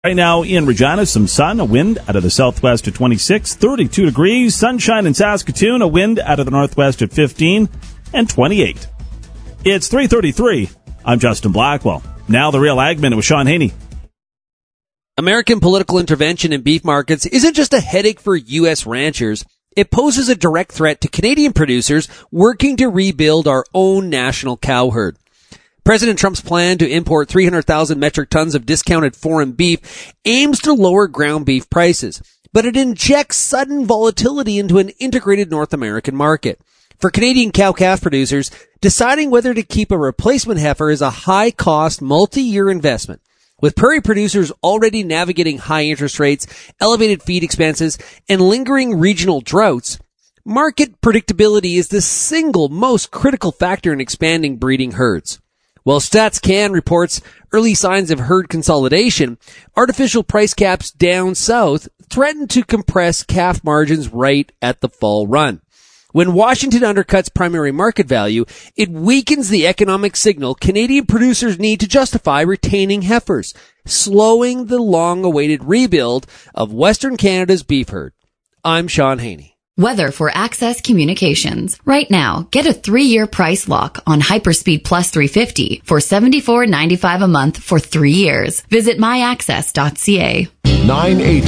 Right now in Regina, some sun, a wind out of the southwest at 26, 32 degrees, sunshine in Saskatoon, a wind out of the northwest at 15 and 28. It's 3:33. I'm Justin Blackwell. Now the Real Ag Minute with Sean Haney. American political intervention in beef markets isn't just a headache for U.S. ranchers. It poses a direct threat to Canadian producers working to rebuild our own national cow herd. President Trump's plan to import 300,000 metric tons of discounted foreign beef aims to lower ground beef prices, but it injects sudden volatility into an integrated North American market. For Canadian cow-calf producers, deciding whether to keep a replacement heifer is a high-cost, multi-year investment. With prairie producers already navigating high interest rates, elevated feed expenses, and lingering regional droughts, market predictability is the single most critical factor in expanding breeding herds. While StatsCan reports early signs of herd consolidation, artificial price caps down south threaten to compress calf margins right at the fall run. When Washington undercuts primary market value, it weakens the economic signal Canadian producers need to justify retaining heifers, slowing the long-awaited rebuild of Western Canada's beef herd. I'm Sean Haney. Weather for Access Communications. Right now, get a 3-year price lock on Hyperspeed Plus 350 for $74.95 a month for 3 years. Visit myaccess.ca. 980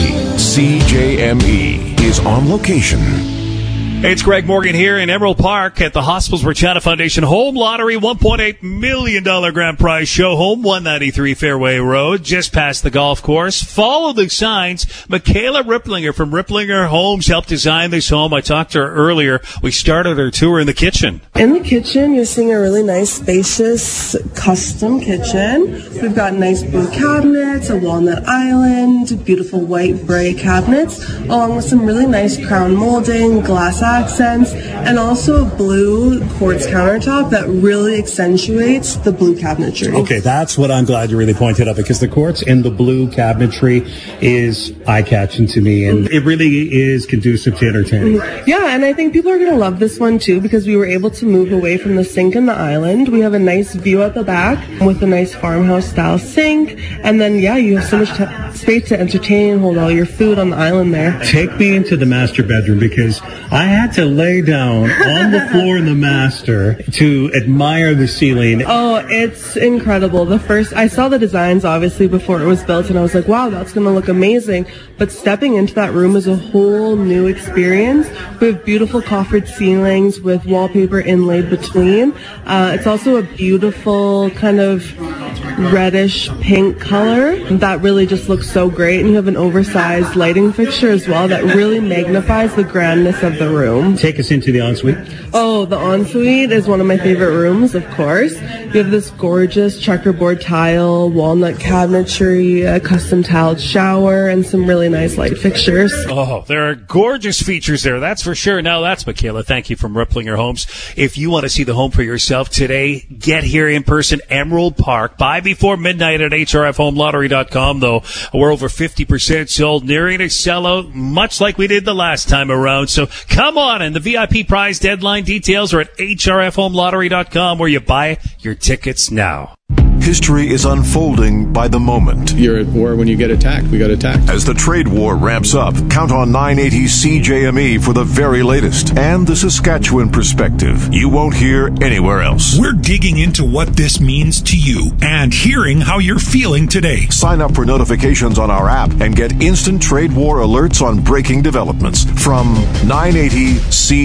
CJME is on location. Hey, it's Greg Morgan here in Emerald Park at the Hospitals Regina Foundation Home Lottery $1.8 million grand prize show home, 193 Fairway Road, just past the golf course. Follow the signs. Michaela Ripplinger from Ripplinger Homes helped design this home. I talked to her earlier. We started our tour in the kitchen. In the kitchen, you're seeing a really nice, spacious, custom kitchen. We've got nice blue cabinets, a walnut island, beautiful white bright cabinets, along with some really nice crown molding, glass accents, and also a blue quartz countertop that really accentuates the blue cabinetry. Okay, that's what I'm glad you really pointed out, because the quartz in the blue cabinetry is eye-catching to me, and it really is conducive to entertaining. Yeah, and I think people are going to love this one too, because we were able to move away from the sink and the island. We have a nice view at the back with a nice farmhouse-style sink, and then, yeah, you have so much space to entertain and hold all your food on the island there. Take me into the master bedroom, because I had to lay down on the floor in the master to admire the ceiling. Oh, it's incredible. I saw the designs obviously before it was built, and I was like, wow, that's going to look amazing. But stepping into that room is a whole new experience. We have beautiful coffered ceilings with wallpaper inlaid between. It's also a beautiful kind of reddish pink color that really just looks so great, and you have an oversized lighting fixture as well that really magnifies the grandness of the room. Take us into the ensuite. Oh, the ensuite is one of my favorite rooms, of course. You have this gorgeous checkerboard tile, walnut cabinetry, a custom tiled shower, and some really nice light fixtures. Oh, there are gorgeous features there, that's for sure. Now, that's Michaela. Thank you from Ripplinger Homes. If you want to see the home for yourself today, get here in person, Emerald Park. Buy before midnight at hrfhomelottery.com, though. We're over 50% sold, nearing a sellout, much like we did the last time around. So come on, and the VIP prize deadline details are at hrfhomelottery.com, where you buy your tickets now. History is unfolding by the moment. You're at war when you get attacked. We got attacked. As the trade war ramps up, count on 980 CJME for the very latest and the Saskatchewan perspective you won't hear anywhere else. We're digging into what this means to you and hearing how you're feeling today. Sign up for notifications on our app and get instant trade war alerts on breaking developments from 980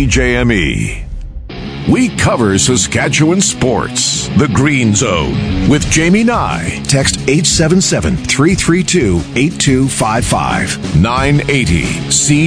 CJME. We cover Saskatchewan sports. The Green Zone with Jamie Nye. Text 877-332-8255. 980 CJME.